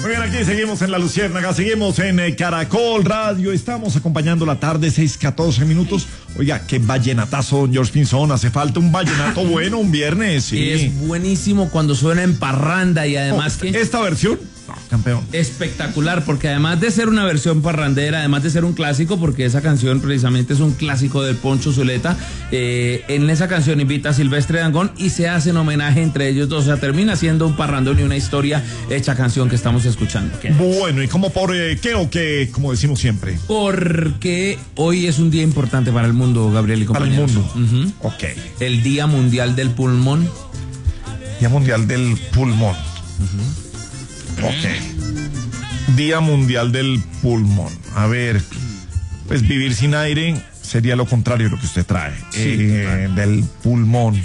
Muy bien, aquí seguimos en La Luciérnaga, seguimos en Caracol Radio, estamos acompañando la tarde, 6:14 minutos. Oiga, qué vallenatazo, don George Pinzón, hace falta un vallenato bueno un viernes. Sí. Es buenísimo cuando suena en parranda y además que... ¿Esta versión? No, campeón. Espectacular, porque además de ser una versión parrandera, además de ser un clásico, porque esa canción precisamente es un clásico del Poncho Zuleta, en esa canción invita a Silvestre Dangond y se hacen homenaje entre ellos dos, o sea, termina siendo un parrandón y una historia hecha canción que estamos escuchando. Bueno, ¿y cómo por qué o qué, como decimos siempre? Porque hoy es un día importante para el mundo, Gabriel y compañeros. Para el mundo. Ok. El Día Mundial del Pulmón. Día Mundial del Pulmón. Ok. Día Mundial del Pulmón. A ver, pues vivir sin aire sería lo contrario de lo que usted trae. Sí, del pulmón.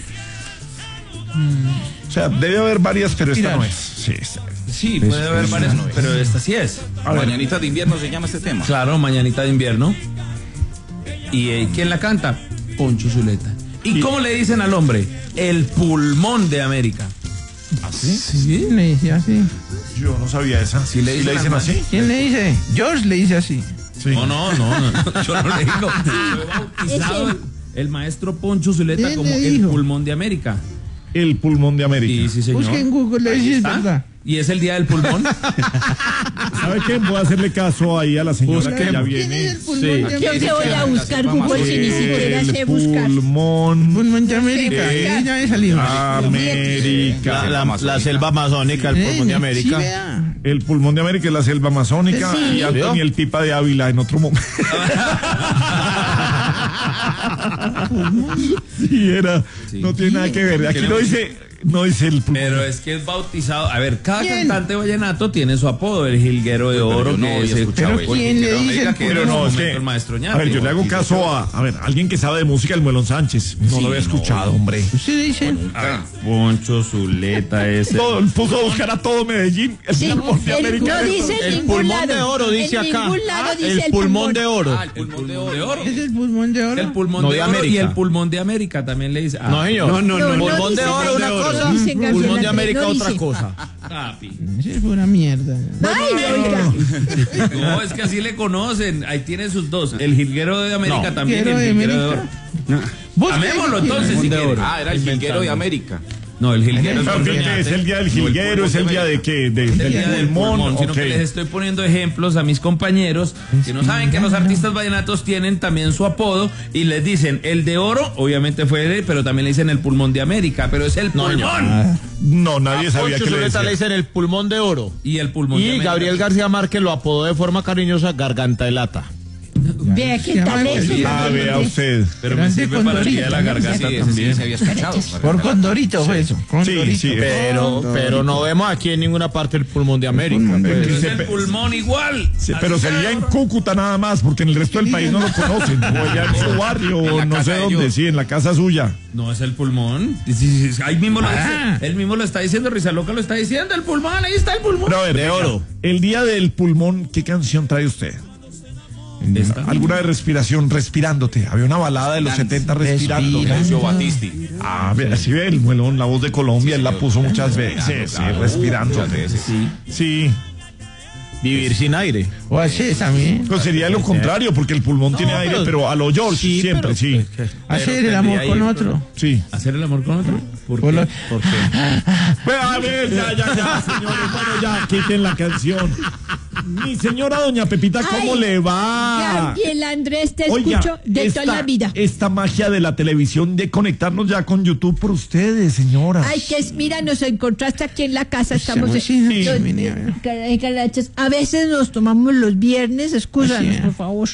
O sea, debe haber varias, pero esta no es. Sí, Sí, puede haber varias, pero esta sí es. Mañanita de invierno se llama este tema. Claro, Mañanita de invierno. ¿Y quién la canta? Poncho Zuleta. ¿Y cómo le dicen al hombre? El pulmón de América. ¿Así? Sí, le dice así. Yo no sabía esa. ¿Sí le dicen así? ¿Quién le dice? George le dice así. Sí. No, yo no le digo. Fue bautizado el maestro Poncho Zuleta ¿Quién como le el dijo? pulmón de América. El pulmón de América. Sí, sí, señor. Busque en Google, le Ahí dice, es está. verdad. ¿Y es el día del pulmón? ¿Sabe qué? Voy a hacerle caso ahí a la señora que ya ¿Quién viene. es el pulmón Sí. de Yo América? que voy a buscar Google si ni siquiera sé El buscar. pulmón Pulmón de América. Ya me salió. América. La selva amazónica, el pulmón de América. Sí, vea. El pulmón de América es la selva amazónica Sí. y Antonio el Pipa de Ávila en otro momento. Sí, era. No tiene nada que ver. Aquí no dice el pulmón. Pero es que es bautizado. A ver, cada cantante vallenato tiene su apodo, el jilguero de oro. yo no que había es el escuchado Pero eso. ¿quién le dice el Pero pulmón? no, es momento que. el maestro A Ñate. ver, yo le hago caso a ver, alguien que sabe de música, el Muelón Sánchez. No lo había escuchado, hombre. ¿Usted dice? A ver, Poncho Zuleta es. Todo, puso a buscar a todo Medellín. El Sí, pulmón de América. no dice en El ningún pulmón lado. de oro dice En acá. ningún lado dice El pulmón de oro. El pulmón de oro. ¿Es el pulmón de oro? El pulmón No, de de oro y América. el pulmón de América también le dice. No, señor. No, Pulmón de dice oro una nada. cosa, No dice Gabriela, pulmón de América no otra dice. cosa. Papi. Esa es pura mierda. Ay, oiga. No, es que así le conocen. Ahí tiene sus dos. El jilguero de América No. también y el Jilguero de jilguero de oro. América. Busque Amémoslo ahí, entonces si Pulmón de quiere. oro. Ah, era el jilguero de América. No, el jilguero Pero ¿qué es el día del jilguero? ¿Es el día de qué? el día del pulmón, sino Ok. que les estoy poniendo ejemplos a mis compañeros que no saben que los artistas vallenatos tienen también su apodo y les dicen el de oro, obviamente fue él, pero también le dicen el pulmón de América, pero es el pulmón. No, nadie sabía Poncho que le Zuleta le decía. dicen el pulmón de oro. Y el pulmón de Y América. Gabriel García Márquez lo apodó de forma cariñosa Garganta de Lata. Vea qué tal eso. Ah, vea usted. Pero me Grande sirve para el día de la Condorito, garganta Sí, también. se había escuchado. Por Condorito fue eso. Condorito. Sí. Pero no vemos aquí en ninguna parte el pulmón de América. Pero pues. es el pulmón igual. Sí, pero sería en Cúcuta nada más, porque en el resto del país no lo conocen. O allá en su barrio, o la no casa sé de dónde, ellos. sí, en la casa suya. No es el pulmón. Sí, ahí mismo lo dice. Él mismo lo está diciendo, Rizaloca lo está diciendo, el pulmón, ahí está el pulmón. Pero a ver, De venga, oro. el día del pulmón, ¿qué canción trae usted? Esta. ¿Alguna de respiración, respirándote? Había una balada de los 70 respirando. Lucio Batisti. Ah, mira, si ve el Muelón, la voz de Colombia, él la puso muchas veces, sí, respirando. Sí, Vivir sin aire. O así también. pues sería lo contrario, porque el pulmón tiene aire, pero a lo George, Sí, siempre, pero- sí. Hacer el amor con otro. Sí. ¿Hacer el amor con otro? ¿Por Por qué? lo- ¿Por qué? Bueno, a ver, ya, señores, bueno, ya, quiten la canción. Mi señora doña Pepita, ¿cómo Ay, le va? Gabriel Andrés, te Oiga, escucho de toda la vida. esta magia de la televisión, de conectarnos ya con YouTube por ustedes, señora. Ay, que es, mira, nos encontraste aquí en la casa, estamos sí, los- mira. caray, carachas. A veces nos tomamos los viernes, escúchanos, Así, por favor.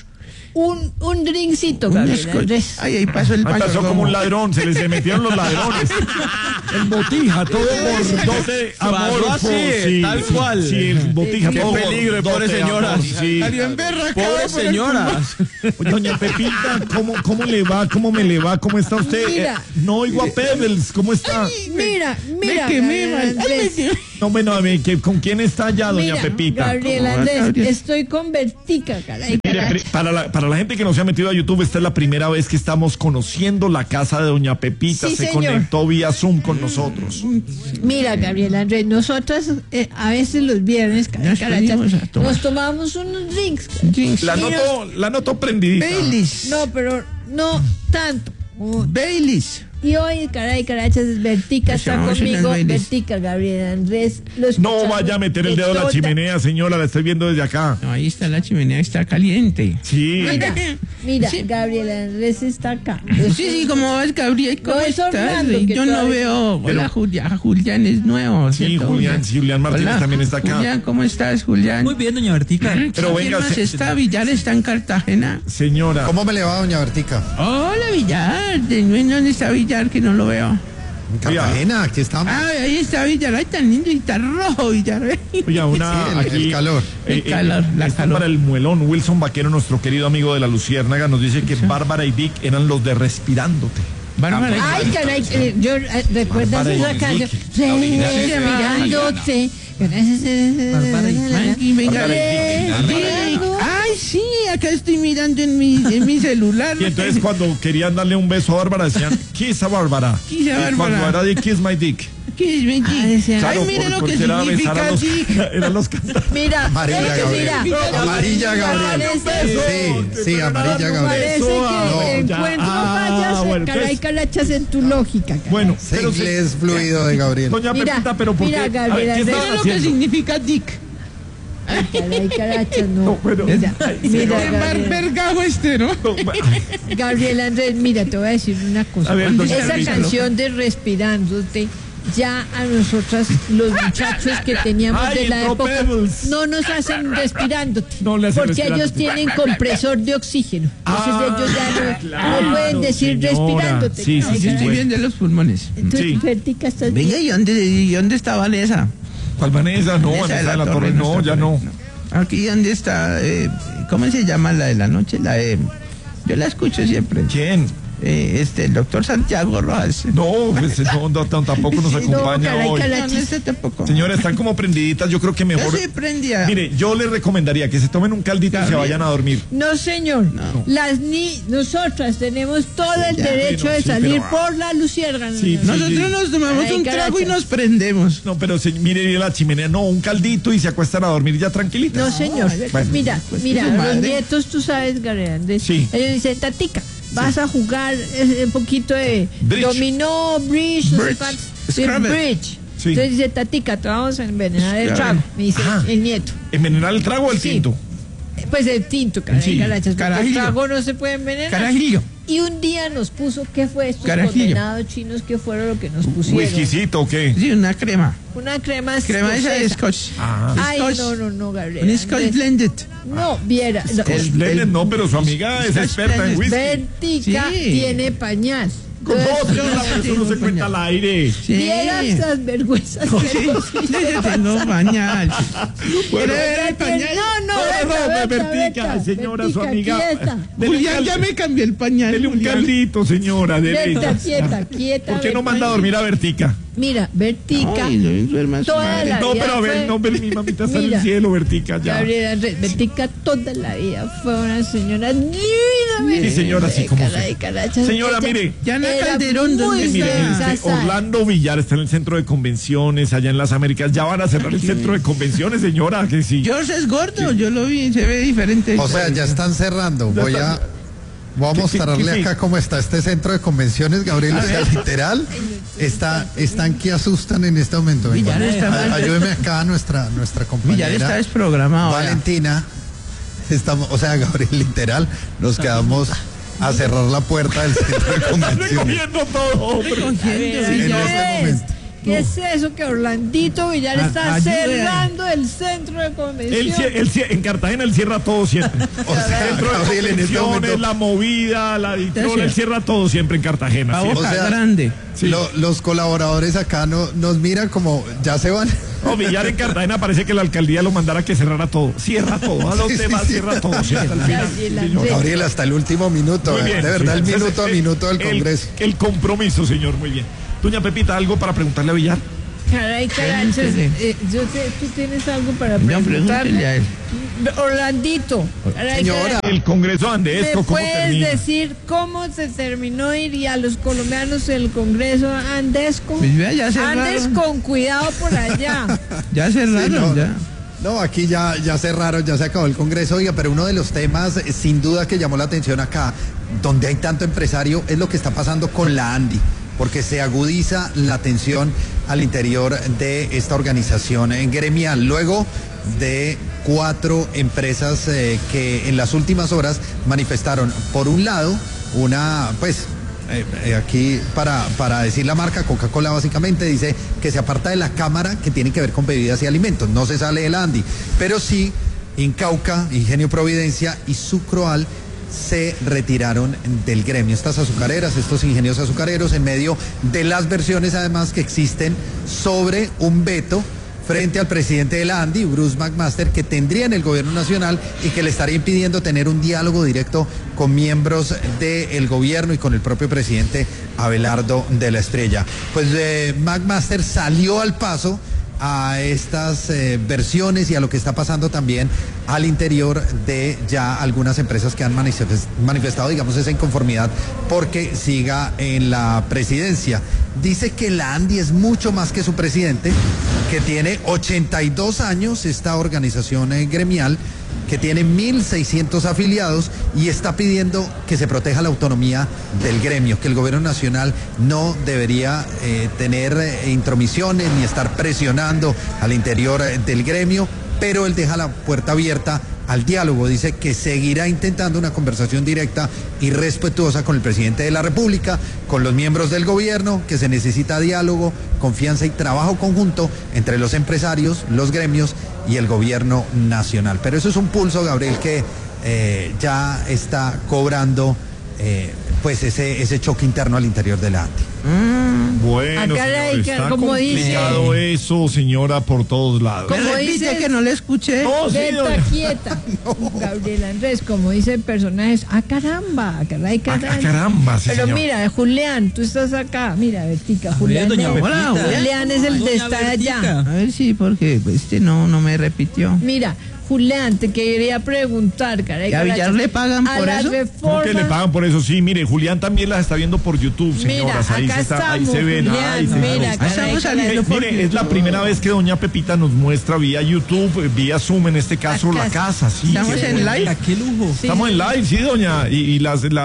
Un drinkcito, Gabriel Andrés. Ay, ahí pasó el Ay, pasó paso como un ladrón, se les metieron los ladrones. El botija, todo por dote amor. Pasó así, tal cual. Sí, el botija, Qué todo por peligro, dote pobre señora. amor, sí. Salió emberracado Pobre por el señora. Oye, doña Pepita, ¿cómo le va? ¿Cómo me le va? ¿Cómo está usted? Mira. No oigo a Pebbles, ¿cómo está? Mira, mira, Me quemé, Gabriel man. Andrés. No, bueno, a ver, ¿con quién está ya, doña Mira, Pepita? Gabriel ¿Cómo va, Andrés, Gabriel? estoy con Vertica, caray. Mire, para Para la gente que no se ha metido a YouTube, esta es la primera vez que estamos conociendo la casa de doña Pepita. Sí, se señor. conectó vía Zoom con nosotros. Mira, Gabriel Andrés, nosotras a veces los viernes, Nos ponemos a tomar. nos tomamos unos drinks. Drinks. La noto prendidita. Baileys. No, pero no tanto. Baileys. Y hoy, caray, carachas, Vertica está Echamos unas conmigo. Baileys. Vertica, Gabriel Andrés. No escuchamos vaya a meter el de dedo en la toda- chimenea, señora, la estoy viendo desde acá. No, ahí está la chimenea, está caliente. Sí. Mira, Sí. Gabriel Andrés está acá. Sí, ¿cómo vas, Gabriel? ¿Cómo No, es estás? Orlando, que Yo no todavía- veo. Pero- Hola, Julián es nuevo. Sí, ¿cierto, Julián Martínez Hola, también está acá. Julián, ¿cómo estás, Julián? Muy bien, doña Bertica. Pero ¿Quién venga, más está? Villar está en Cartagena. Señora. ¿Cómo me le va, doña Bertica? Hola, Villar. ¿Dónde está Villar que no lo veo? En Cartagena, aquí estamos. Ay, ahí está Villar. Ay, tan lindo y tan rojo, Villar. Oiga, una Sí, aquí. el calor. El calor, la esto calor. para el muelón. Wilson Vaquero, nuestro querido amigo de la Luciérnaga, nos dice que Bárbara y Vic eran los de Respirándote. Bárbara. Ay, caray, ¿recuerdas Bárbara esa y canción? Vicky. Respirándote. Bárbara y Frankie, venga. Respirando. Ay, sí, acá estoy mirando en mi celular. Y entonces cuando querían darle un beso a Bárbara decían, Kiss a Bárbara. Kiss a Y Bárbara. cuando era de Kiss my dick. ¿Qué es, Benji? decía- Claro, Ay, mira lo que porque era besar significa a los, dick. eran los cantantes. Mira, Amarilla, mira. Gabriel. Amarilla, Gabriel. Sí, amarilla, Gabriel. Parece que No, ya. encuentro fallas, Bueno, caray, pues, carachas en tu lógica. caray. bueno, Ese pero inglés fluido de Gabriel. doña Mira, Pepita, pero ¿por mira, qué? Gabriel, A ver, ¿qué Andrés. estaban Mira lo que haciendo? significa dick. Ay, caray, carachas, no. No, pero- Mira, mira, Qué Gabriel. barbergajo este, ¿no? Gabriel Andrés, mira, te voy a decir una cosa. A ver, doña Esa Pepita. canción de Respirándote, ya a nosotras, los muchachos que teníamos Ay, de la entró época, Pebbles. no nos hacen respirándote. No le hacen porque ellos respirándote. tienen compresor de oxígeno. Entonces ellos ya no pueden decir señora. respirándote. Sí, caray, sí, sí, caray. Estoy bien de los pulmones. Entonces, Sí. Fertica, estás Venga, bien. ¿y dónde está Vanessa? ¿Cuál Vanessa? No, Vanessa Vanessa de la Torre, no, ya no. Aquí, ¿dónde está? ¿Cómo se llama la de la noche? Yo la escucho siempre. ¿Quién? El doctor Santiago Rojas. No, pues, no, tampoco nos acompaña caray, hoy. caray. No, no está tampoco. Señora, están como prendiditas, yo creo que Yo mejor. sí prendía. Mire, yo les recomendaría que se tomen un caldito y se Gabriel. vayan a dormir. No, señor. Nosotras tenemos todo el derecho bueno, de sí, salir pero- por la luciérnaga. Sí, Nosotros nos tomamos Ay, un trago y carachas. nos prendemos. No, pero mire la chimenea, no, un caldito y se acuestan a dormir ya tranquilitas. No, señor. Bueno, mira, pues, mira, que su los madre. nietos, tú sabes, Gabriel, Sí. ellos dicen, Tatica, vas a jugar un poquito de Bridge. dominó, bridge, no sé Bridge. cuánto. Sí, Scrabble. bridge. Sí. Entonces dice, Tatica, te vamos a envenenar el Scrabble. trago, me dice Ajá. el nieto. ¿Envenenar el trago o el Sí. tinto? Pues el tinto, caray, Sí. carachas, porque el Carajillo. trago no se puede envenenar. Carajillo. Y un día nos puso, ¿qué fue estos Carajillo. condenados chinos? ¿Qué fueron lo que nos pusieron? ¿Whiskycito o qué? Sí, una crema. Una crema Crema esa de escocesa. scotch. Ay, Scotch. no, Gabriel. Un scotch Andrés. blended. No, viera. no, Blended no, pero su amiga es Scotch experta en blended. whisky. Vertica Sí. tiene pañal. Con Entonces, dos, señora, pero eso no se cuenta al aire. Sí. viera estas vergüenzas que Sí, nos yo hicieron tengo pasar. pañal. Bueno, ¿Quiere ver el pañal? No, Vertica, señora, su amiga. Quieta, Dele un Julián ya me cambió el pañal. Dele un Julián. caldito, señora, dele. quieta. ¿Por qué no manda a Vertica. dormir a Vertica? Mira, Vertica. Ay, no duerma su Toda madre. la No, vida pero a ver, fue- no, pero mi mamita está en el Mira. cielo, Vertica, ya. Gabriela Andrés, Vertica toda la vida fue una señora divina. Sí, señora, así como Caray, se- carachas, Señora, ella mire. Yana era Calderón, muy ¿dónde Mire, sensata. Orlando Villar está en el centro de convenciones, allá en las Américas. Ya van a cerrar el centro de convenciones, señora, que sí. George es gordo, yo lo vi, se ve diferente. O sea, ya están cerrando. Voy a mostrarle ¿Qué? acá cómo está este centro de convenciones, Gabriel. O sea, literal, están que asustan en este momento. Venga, Villar está mal. ayúdeme acá a nuestra Villar compañera está desprogramado. vea. Valentina. Estamos, o sea, Gabriel, literal, nos quedamos a cerrar la puerta del centro de Están convenciones. recogiendo todo, hombre. Cogiendo, Sí, en Villar. este momento. ¿Qué es eso que Orlandito Villar está ayude. cerrando el centro de convención? En Cartagena él cierra todo siempre. O sea, Centro de Gabriel, en este convenciones, momento, la movida, la adicción, él cierra todo siempre en Cartagena. La siempre. boca O sea, grande. Sí. los colaboradores acá nos miran como, ya se van. No, Villar en Cartagena parece que la alcaldía lo mandara a que cerrara todo. Cierra todo. ¿A dónde Sí, va? sí. Cierra todo. Siempre al final. Gabriel Señor. Andrés. Gabriel, hasta el último minuto, Muy bien. de verdad, el Sí. minuto a minuto del Congreso. El compromiso, señor, muy bien. Doña Pepita, ¿algo para preguntarle a Villar? Caray, carachas, tú tienes algo para No, preguntarme. pregúntele a él. Orlandito, caray, Señora. El Congreso ¿me andesco, ¿cómo puedes termina? decir cómo se terminó ir a los colombianos el Congreso andesco? Pues vea, ya cerraron. Andes con cuidado por allá. Ya cerraron, Sí, no. ya. No, aquí ya cerraron, ya se acabó el Congreso, oiga, pero uno de los temas sin duda que llamó la atención acá, donde hay tanto empresario, es lo que está pasando con la ANDI, porque se agudiza la tensión al interior de esta organización gremial, luego de 4 empresas que en las últimas horas manifestaron, por un lado, una, pues, aquí para decir la marca, Coca-Cola básicamente dice que se aparta de la Cámara que tiene que ver con bebidas y alimentos, no se sale del ANDI, pero sí Incauca, Ingenio Providencia y Sucroal se retiraron del gremio. Estas azucareras, estos ingenios azucareros, en medio de las versiones además que existen sobre un veto frente al presidente de la ANDI, Bruce McMaster, que tendría en el gobierno nacional y que le estaría impidiendo tener un diálogo directo con miembros del gobierno y con el propio presidente Abelardo de la Estrella. Pues McMaster salió al paso a estas versiones y a lo que está pasando también al interior de ya algunas empresas que han manifestado, digamos, esa inconformidad porque siga en la presidencia. Dice que la ANDI es mucho más que su presidente, que tiene 82 años esta organización gremial, que tiene 1.600 afiliados y está pidiendo que se proteja la autonomía del gremio, que el gobierno nacional no debería tener intromisiones ni estar presionando al interior del gremio, pero él deja la puerta abierta al diálogo. Dice que seguirá intentando una conversación directa y respetuosa con el presidente de la República, con los miembros del gobierno, que se necesita diálogo, confianza y trabajo conjunto entre los empresarios, los gremios y el gobierno nacional. Pero eso es un pulso, Gabriel, que ya está cobrando pues ese choque interno al interior de la ANDI. Bueno, Acá señor, está como complicado dice. eso, señora, por todos lados. ¿Cómo ¿Me repite dices? que no le escuché? No, sí, Quieta, doña. quieta. Gabriel Andrés, como dicen personajes, caramba, caray, caramba. Caramba, sí, Pero señor. mira, Julián, tú estás acá. Mira, Bertica, Julián. doña Hola, Pepita. Julián es el de Doña estar allá. Bertica. A ver si, porque no me repitió. Mira, Julián, te quería preguntar, caray. ¿Y a Villar le pagan a por las eso? ¿Cómo reformas. que le pagan por eso? Sí, mire, Julián también las está viendo por YouTube, Mira, señoras. Ahí acá se está, ahí estamos, se ven. Julián, Ay, señor. mira, Ahí caray, estamos caray. saliendo por Mire, es la YouTube. primera vez que doña Pepita nos muestra vía YouTube, vía Zoom, en este caso, Acá la casa. Sí, Estamos qué en bueno. live. Mira, qué lujo. Sí, Estamos en live, sí, doña. Y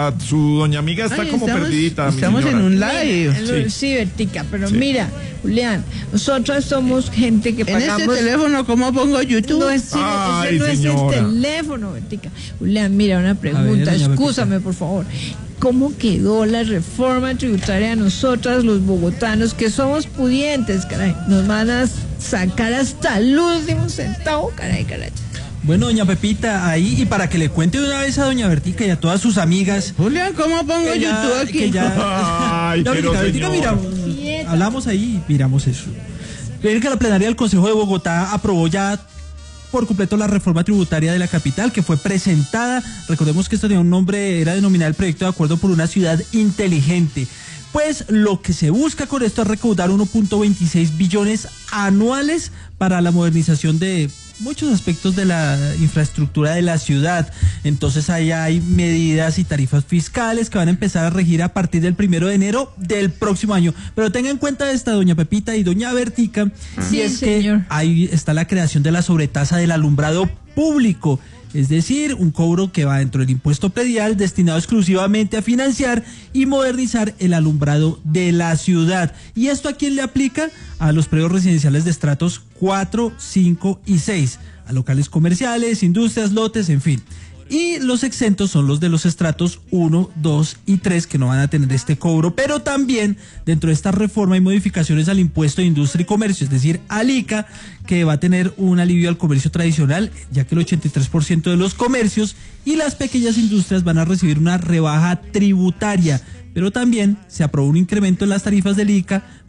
su doña amiga está Ay, como perdidita. mi Estamos en señora. un live. Sí, Bertica, pero Sí. mira, Julián, nosotros somos gente que En este pagamos. teléfono, ¿cómo pongo YouTube? No es, Ay, ese no señora. es el teléfono, Bertica. Julián, mira, una pregunta, doña excúsame, por favor. ¿Cómo quedó la reforma tributaria a nosotras, los bogotanos, que somos pudientes, caray? Nos van a sacar hasta el último centavo, caray. Bueno, doña Pepita, ahí, y para que le cuente de una vez a doña Bertica y a todas sus amigas. Julián, ¿cómo pongo que ya- YouTube aquí? que ya- Ay, La pero, Bertica, señora. mira, hablamos ahí y miramos eso. Ven que la plenaria del Consejo de Bogotá aprobó ya por completo la reforma tributaria de la capital, que fue presentada. Recordemos que esto tenía un nombre, era denominado el proyecto de acuerdo por una ciudad inteligente. Pues lo que se busca con esto es recaudar 1.26 billones anuales para la modernización de muchos aspectos de la infraestructura de la ciudad. Entonces ahí hay medidas y tarifas fiscales que van a empezar a regir a partir del 1 de enero del próximo año. Pero tenga en cuenta esta, doña Pepita y doña Bertica, Sí, y es señor. que ahí está la creación de la sobretasa del alumbrado público. Es decir, un cobro que va dentro del impuesto predial destinado exclusivamente a financiar y modernizar el alumbrado de la ciudad. ¿Y esto a quién le aplica? A los predios residenciales de estratos 4, 5 y 6, a locales comerciales, industrias, lotes, en fin. Y los exentos son los de los estratos 1, 2 y 3 que no van a tener este cobro, pero también dentro de esta reforma hay modificaciones al impuesto de industria y comercio, es decir, al ICA, que va a tener un alivio al comercio tradicional, ya que el 83% de los comercios y las pequeñas industrias van a recibir una rebaja tributaria. Pero también se aprobó un incremento en las tarifas del ICA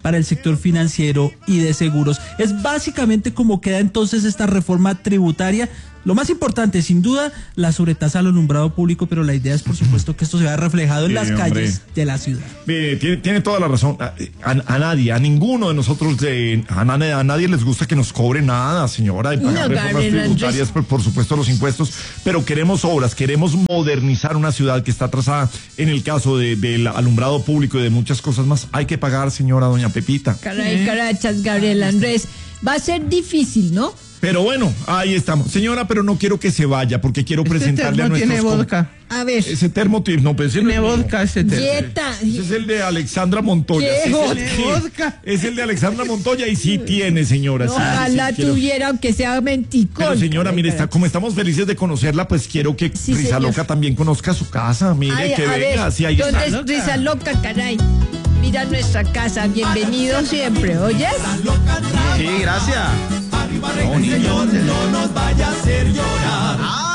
para el sector financiero y de seguros. Es básicamente como queda entonces esta reforma tributaria. Lo más importante, sin duda, la sobretasa al alumbrado público, pero la idea es, por supuesto, que esto se vea reflejado en las calles de la ciudad. Tiene toda la razón. A nadie, a ninguno de nosotros, a nadie les gusta que nos cobre nada, señora, y pagar reformas tributarias, por supuesto, los impuestos, pero queremos obras, queremos modernizar una ciudad que está atrasada. En el caso del alumbrado público y de muchas cosas más, hay que pagar, señora doña Pepita. Caray, carachas, Gabriel Andrés. Va a ser difícil, ¿no? Pero bueno, ahí estamos. Señora, pero no quiero que se vaya porque quiero presentarle a nuestros... tiene vodka. A ver. Ese termo, no, pero tiene vodka ese termo. Dieta. Ese es el de Alexandra Montoya. Es el de Alexandra Montoya y sí tiene, señora. No, ojalá tuviera, aunque sea menticón. Pero señora, mire, como estamos felices de conocerla, pues quiero que Risa Loca también conozca su casa. Mire, que venga. Sí, ahí ¿dónde está. es Risa Loca, caray? Mira nuestra casa, bienvenido siempre, ¿oyes? Sí, gracias. No, niño, no nos vaya a hacer llorar.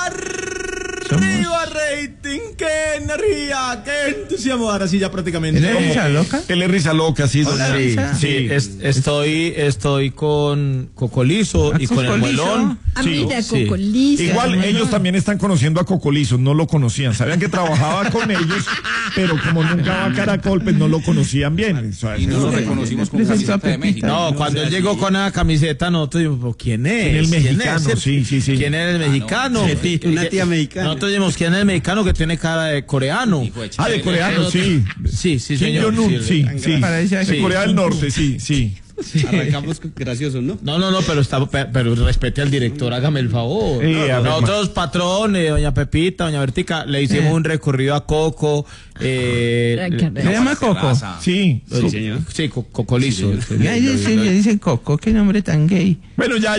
¡Arriba rating! ¡Qué energía! ¡Qué entusiasmo! Ahora sí, ya prácticamente. ¿Él es Risa Loca? Él es Risa Loca, sí. Sí. Estoy con Cocolizo y con el Muelón. Mira, Sí. Cocolizo. Igual ellos también están conociendo a Cocolizo, no lo conocían. Sabían que trabajaba con ellos, pero como nunca va a Caracol, pues no lo conocían bien. Y no lo reconocimos con camiseta de México. No, cuando él llegó con la camiseta, nosotros dijimos, ¿quién es? El mexicano, sí. ¿Quién es el mexicano? Una tía mexicana. Nosotros dijimos, ¿quién es el mexicano que tiene cara de coreano? De coreano, sí. Sí, señor. Sí. Sí. De Corea del Norte, sí. Arrancamos graciosos, ¿no? No, pero respete al director, hágame el favor. Nosotros, patrón, doña Pepita, doña Bertica, le hicimos un recorrido a Coco. ¿Se llama Coco? Sí. Sí, señor. Sí, Cocolizo. Dicen Coco, qué nombre tan gay. Bueno, ya.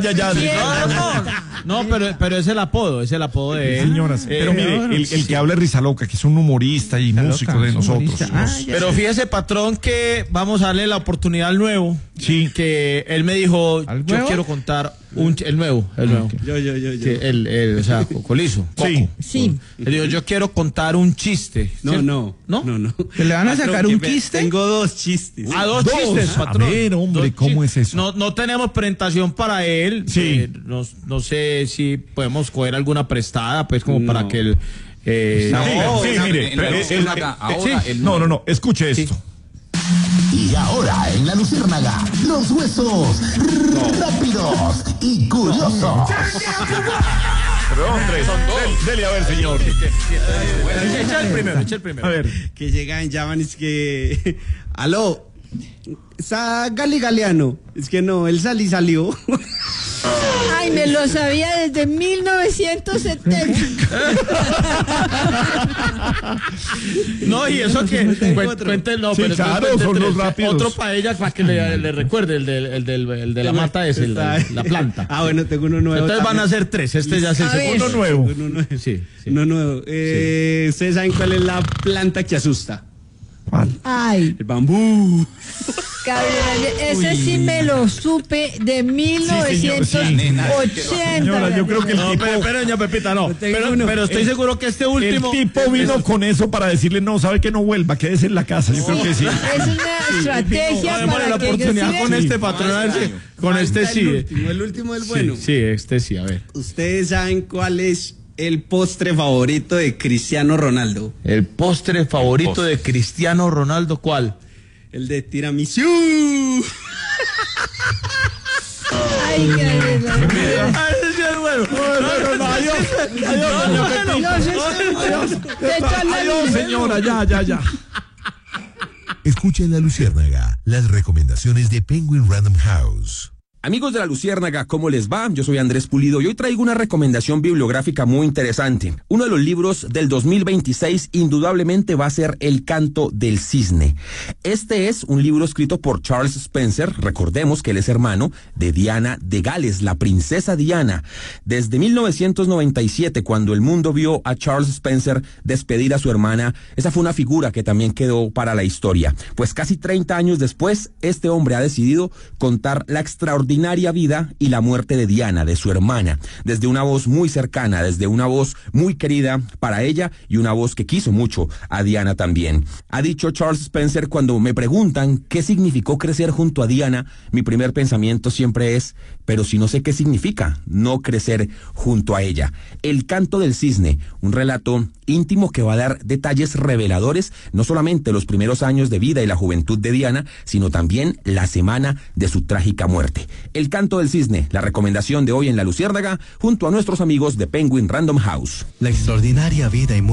No, pero es el apodo de él. Señoras, pero mire, el que habla es Risa Loca, que es un humorista y músico de nosotros. Pero fíjese, patrón, que vamos a darle la oportunidad al nuevo. Sí. Que él me dijo, yo quiero contar el nuevo. Yo. Sí, o sea, Cocolizo. Sí. Él dijo, yo quiero contar un chiste. No. ¿Que le van a sacar un quiste? Tengo 2 chistes. Dos chistes, patrón. A ver, hombre, ¿cómo es eso? No tenemos presentación para él. Sí. No sé si podemos coger alguna prestada, pues, como para que él... mire. No, escuche esto. Y ahora en La Luciérnaga, los huesos rápidos y curiosos. Pero hombre, dele a ver, señor. Echa el primero. A ver. Que llegan, llaman, es que... Aló, Gali Galeano. Es que no, él salió. Ay, me lo sabía desde 1970. No, y eso que cuéntenlo, Sí, pero claro, son los rápidos. otro para ella, para que le recuerde, el de la mata es la planta. Bueno, tengo uno nuevo. Entonces van a ser 3, este ya es el segundo. Uno nuevo. Sí. Uno nuevo. ¿Ustedes saben cuál es la planta que asusta? Ay, El bambú. Gabriel, ese sí me lo supe de 1980. Señora, yo creo que el tipo... Pero doña Pepita, no. Pero estoy seguro que este último... El tipo vino con eso para decirle, no, sabe que no vuelva, quédese en la casa. Yo creo que sí. Es una estrategia Démosle para la que oportunidad con este patrón, a ver si... Con este sí. El último es bueno. Sí, este sí, a ver. ¿Ustedes saben cuál es el postre favorito de Cristiano Ronaldo? El postre favorito de Cristiano Ronaldo, ¿cuál? El de tiramisú. Ay, Gabriel. Adiós, señora, ya. Escucha en La Luciérnaga las recomendaciones de Penguin Random House. Amigos de La Luciérnaga, ¿cómo les va? Yo soy Andrés Pulido y hoy traigo una recomendación bibliográfica muy interesante. Uno de los libros del 2026 indudablemente va a ser El Canto del Cisne. Este es un libro escrito por Charles Spencer. Recordemos que él es hermano de Diana de Gales, la princesa Diana. Desde 1997, cuando el mundo vio a Charles Spencer despedir a su hermana, esa fue una figura que también quedó para la historia. Pues casi 30 años después, este hombre ha decidido contar la extraordinaria extraordinaria vida y la muerte de Diana, de su hermana, desde una voz muy cercana, desde una voz muy querida para ella y una voz que quiso mucho a Diana también. Ha dicho Charles Spencer: cuando me preguntan qué significó crecer junto a Diana, mi primer pensamiento siempre es, pero si no sé qué significa no crecer junto a ella. El canto del cisne, un relato íntimo que va a dar detalles reveladores, no solamente los primeros años de vida y la juventud de Diana, sino también la semana de su trágica muerte. El canto del cisne, la recomendación de hoy en La Luciérnaga, junto a nuestros amigos de Penguin Random House. La extraordinaria vida y